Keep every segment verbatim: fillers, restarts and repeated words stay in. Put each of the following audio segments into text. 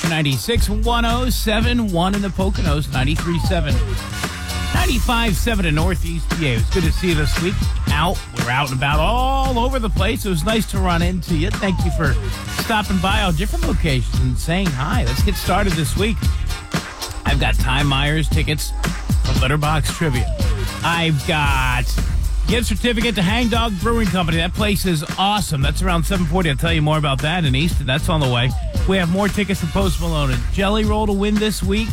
ninety-six one oh seven point one in the Poconos, ninety-three point seven. ninety-five point seven in Northeast P A. It was good to see you this week. Out. We're out and about all over the place. It was nice to run into you. Thank you for stopping by all different locations and saying hi. Let's get started this week. I've got Ty Myers tickets for Letterbox Trivia. I've got gift certificate to Hangdog Brewing Company. That place is awesome. That's around seven forty. I'll tell you more about that in Easton. That's on the way. We have more tickets for Post Malone and Jelly Roll to win this week.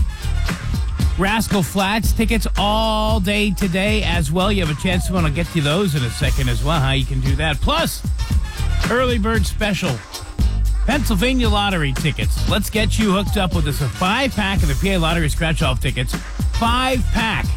Rascal Flats tickets all day today as well. You have a chance to want to get to those in a second as well, how you can do that. Plus, early bird special, Pennsylvania Lottery tickets. Let's get you hooked up with this. A five-pack of the P A Lottery scratch-off tickets. Five-pack.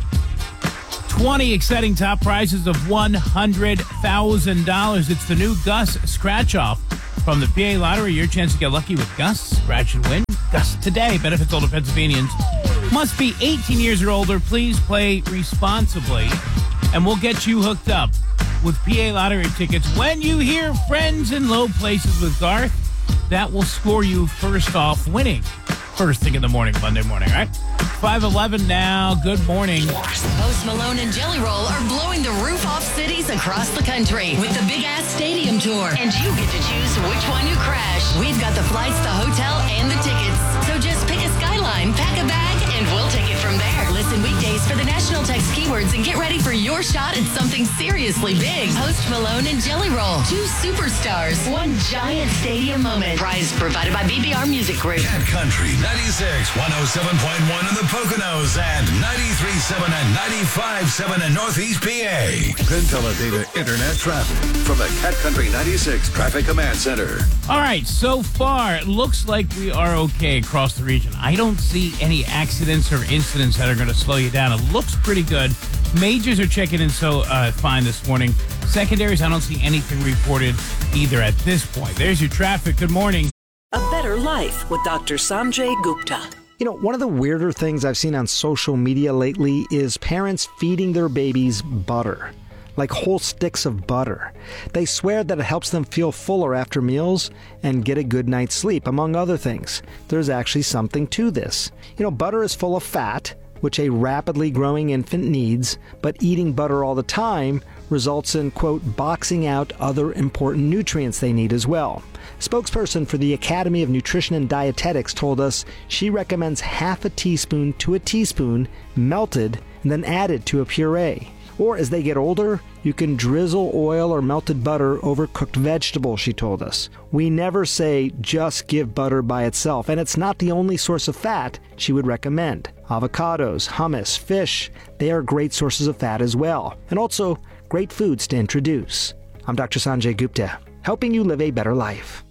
twenty exciting top prizes of one hundred thousand dollars. It's the new Gus scratch-off from the P A Lottery. Your chance to get lucky with Gus. Scratch and win. Gus today. Benefits older Pennsylvanians. Must be eighteen years or older. Please play responsibly. And we'll get you hooked up with P A Lottery tickets. When you hear Friends in Low Places with Garth, that will score you first off winning. First thing in the morning, Monday morning, all right? five eleven now. Good morning. Post Malone and Jelly Roll are blowing the roof off cities across the country with the Big Ass Stadium Tour. And you get to choose which one you crash. We've got the flights, the hotel, and the tickets. So just pick a skyline, pack a bag, and we'll take it from there. Listen weekdays for the national text keywords and get ready for your shot at something seriously big. Post Malone and Jelly Roll. Two superstars. One giant stadium moment. Prize provided by B B R Music Group. Cat Country ninety-six one oh seven point one in the Poconos and ninety-three point seven and ninety-five point seven in Northeast P A. Penteledata Internet traffic from the Cat Country ninety-six Traffic Command Center. All right, so far, it looks like we are okay across the region. I don't see any accidents or incidents that are going to slow you down. It looks pretty good. Majors are checking in so uh, fine this morning. Secondaries, I don't see anything reported either at this point. There's your traffic. Good morning. A Better Life with Doctor Sanjay Gupta. You know, one of the weirder things I've seen on social media lately is parents feeding their babies butter, like whole sticks of butter. They swear that it helps them feel fuller after meals and get a good night's sleep, among other things. There's actually something to this. You know, butter is full of fat, which a rapidly growing infant needs, but eating butter all the time results in, quote, boxing out other important nutrients they need as well. Spokesperson for the Academy of Nutrition and Dietetics told us she recommends half a teaspoon to a teaspoon melted and then added to a puree. Or as they get older, you can drizzle oil or melted butter over cooked vegetables, she told us. We never say just give butter by itself, and it's not the only source of fat she would recommend. Avocados, hummus, fish, they are great sources of fat as well, and also great foods to introduce. I'm Doctor Sanjay Gupta, helping you live a better life.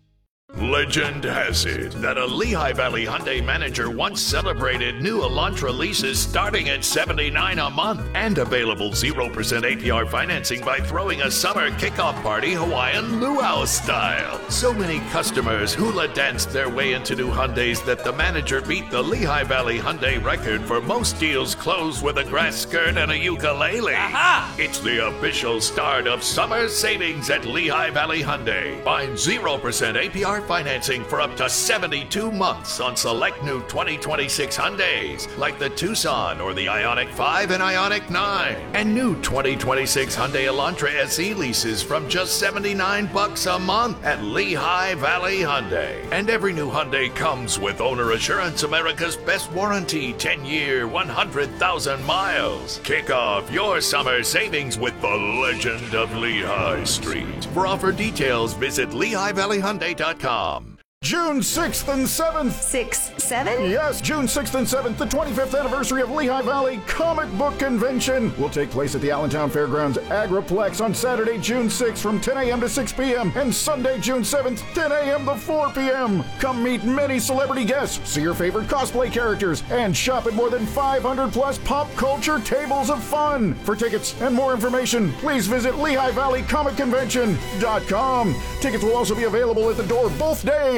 Legend has it that a Lehigh Valley Hyundai manager once celebrated new Elantra leases starting at seventy-nine dollars a month and available zero percent A P R financing by throwing a summer kickoff party Hawaiian luau style. So many customers hula danced their way into new Hyundais that the manager beat the Lehigh Valley Hyundai record for most deals closed with a grass skirt and a ukulele. Aha! It's the official start of summer savings at Lehigh Valley Hyundai. Find zero percent A P R financing for up to seventy-two months on select new twenty twenty-six Hyundais, like the Tucson or the Ioniq five and Ioniq nine. And new twenty twenty-six Hyundai Elantra S E leases from just seventy-nine bucks a month at Lehigh Valley Hyundai. And every new Hyundai comes with Owner Assurance, America's best warranty, ten-year, one hundred thousand miles. Kick off your summer savings with the legend of Lehigh Street. For offer details, visit Lehigh Valley Hyundai dot com. June sixth and seventh. Six, seven? Yes, June sixth and seventh, the twenty-fifth anniversary of Lehigh Valley Comic Book Convention will take place at the Allentown Fairgrounds Agriplex on Saturday, June sixth from ten a.m. to six p.m. and Sunday, June seventh, ten a.m. to four p.m. Come meet many celebrity guests, see your favorite cosplay characters, and shop at more than five hundred plus pop culture tables of fun. For tickets and more information, please visit Lehigh Valley Comic Convention dot com. Tickets will also be available at the door both days.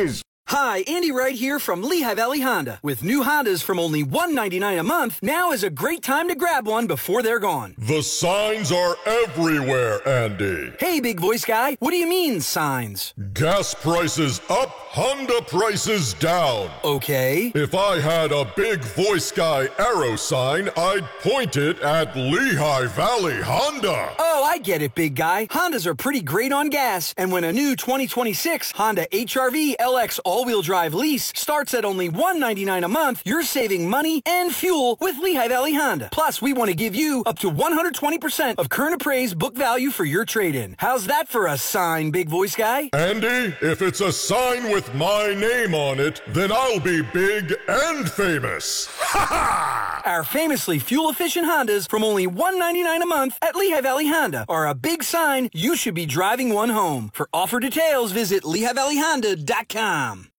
Hi, Andy Wright here from Lehigh Valley Honda. With new Hondas from only one hundred ninety-nine dollars a month, now is a great time to grab one before they're gone. The signs are everywhere, Andy. Hey, big voice guy, what do you mean, signs? Gas prices up, Honda prices down. Okay. If I had a big voice guy arrow sign, I'd point it at Lehigh Valley Honda. Oh, I get it, big guy. Hondas are pretty great on gas, and when a new twenty twenty-six Honda H R V L X all-wheel drive lease starts at only one hundred ninety-nine dollars a month, you're saving money and fuel with Lehigh Valley Honda. Plus, we want to give you up to one hundred twenty percent of current appraised book value for your trade-in. How's that for a sign, big voice guy? Andy, if it's a sign with my name on it, then I'll be big and famous. Ha ha! Our famously fuel-efficient Hondas from only one hundred ninety-nine dollars a month at Lehigh Valley Honda are a big sign you should be driving one home. For offer details, visit Lehigh Valley Honda dot com.